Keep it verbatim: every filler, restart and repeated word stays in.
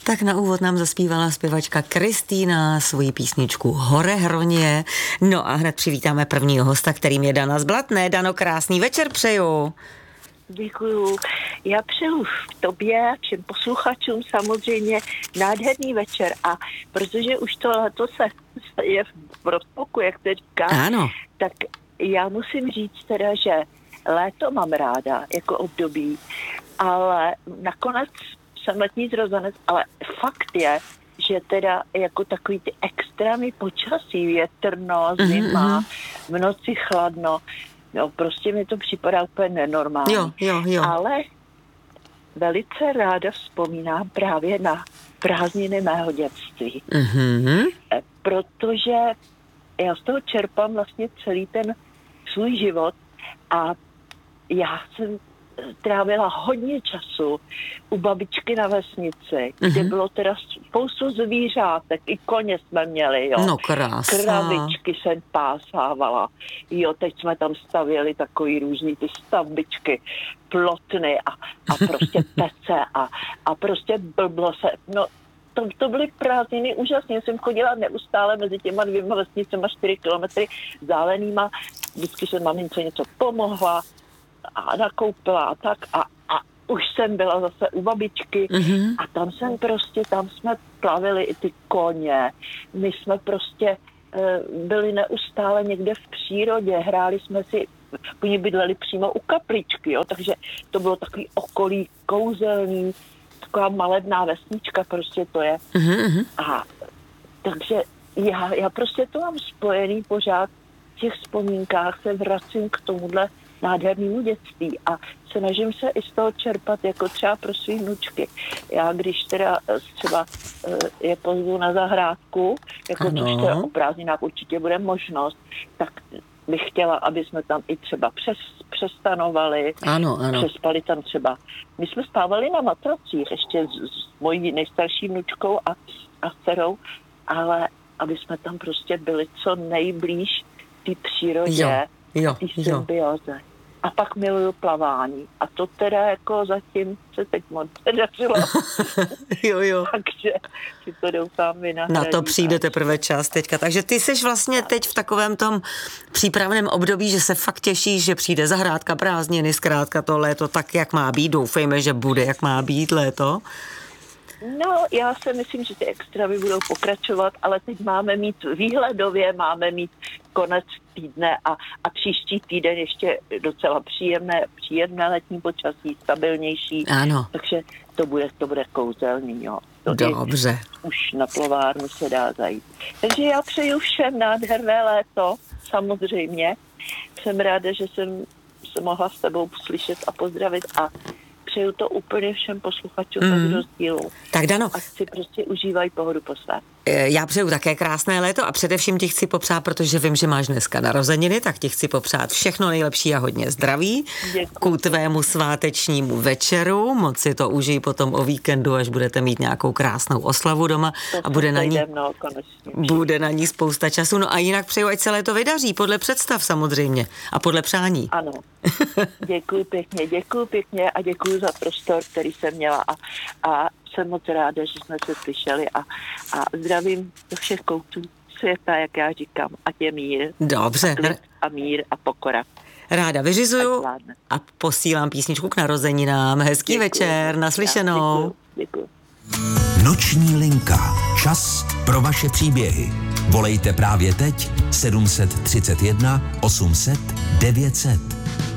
Tak na úvod nám zaspívala zpěvačka Kristýna svoji písničku Hore hroně. No a hned přivítáme prvního hosta, kterým je Dana z Blatné. Dano, krásný večer přeju. Děkuju. Já přeju tobě, všem posluchačům samozřejmě nádherný večer a protože už to leto se je v rozpoku, jak to říká, ano. Tak já musím říct teda, že léto mám ráda jako období, ale nakonec jsem letní zrozenec, ale fakt je, že teda jako takový ty extrémní počasí, větrno, zima, mm-hmm. v noci chladno, no prostě mi to připadá úplně nenormální. Jo, jo, jo. Ale velice ráda vzpomínám právě na prázdniny mého dětství. Mm-hmm. Protože já z toho čerpám vlastně celý ten svůj život a já jsem trávila hodně času u babičky na vesnici, mm-hmm. kde bylo teda spoustu zvířátek, i koně jsme měli, jo. No krása. Kravičky jsem pásávala, jo, teď jsme tam stavěli takový různý ty stavbičky, plotny a, a prostě pece a, a prostě blblo se, no to, to byly prázdniny úžasně, jsem chodila neustále mezi těma dvěma vesnicema čtyři kilometry zálenýma, vždycky jsem mamince něco pomohla a nakoupila a tak a, a už jsem byla zase u babičky mm-hmm. a tam jsem prostě, tam jsme plavili i ty koně, my jsme prostě e, byli neustále někde v přírodě, hráli jsme si, oni bydleli přímo u kapličky, jo, takže to bylo takový okolí kouzelný, taková malebná vesnička prostě to je. Mm-hmm. A takže já, já prostě to mám spojený pořád v těch vzpomínkách, se vracím k tomuhle nádhernému dětství a snažím se i z toho čerpat jako třeba pro svý vnučky. Já když teda třeba je pozvu na zahrádku, jako to už teda o prázdninách určitě bude možnost, tak bych chtěla, aby jsme tam i třeba přes, přestanovali, ano, ano. přespali tam třeba. My jsme spávali na matracích ještě s, s mojí nejstarší vnučkou a, a dcerou, ale aby jsme tam prostě byli co nejblíž té přírodě, jo. té symbioze. A pak miluju plavání. A to teda jako zatím se teď moc nedařilo. jo, jo. Takže si to doufám vynahradí. Na to přijde teprve čas teďka. Takže ty seš vlastně teď v takovém tom přípravném období, že se fakt těšíš, že přijde zahrádka, prázdniny, zkrátka to léto tak, jak má být. Doufejme, že bude, jak má být léto. No, já si myslím, že ty extravy budou pokračovat, ale teď máme mít výhledově, máme mít konec týdne a, a příští týden ještě docela příjemné, příjemné letní počasí, stabilnější. Ano. Takže to bude, to bude kouzelný, jo. To Dobře. Je, už na plovárnu se dá zajít. Takže já přeju všem nádherné léto, samozřejmě. Jsem ráda, že jsem se mohla s tebou slyšet a pozdravit a přeju to úplně všem posluchačům mm. bez rozdílu. Tak Dano. Ať si prostě užívají pohodu po své. Já přeju také krásné léto a především ti chci popřát, protože vím, že máš dneska narozeniny, tak ti chci popřát všechno nejlepší a hodně zdraví. Děkuji. K tvému svátečnímu večeru. Moc si to užij potom o víkendu, až budete mít nějakou krásnou oslavu doma to a bude na, ní, mnou, bude na ní spousta času. No a jinak přeju, ať se léto vydaří, podle představ samozřejmě a podle přání. Ano. Děkuji pěkně, děkuji pěkně a děkuji za prostor, který jsem měla a, a jsem moc ráda, že jsme se slyšeli a, a zdravím do všech koutů světa, jak já říkám, ať je mír. Dobře. A, a mír a pokora. Ráda vyřizuju a posílám písničku k narozeninám. Hezký děkuji. Večer, naslyšenou. Děkuji, děkuji. Noční linka. Čas pro vaše příběhy. Volejte právě teď sedm set třicet jedna osm set devět set.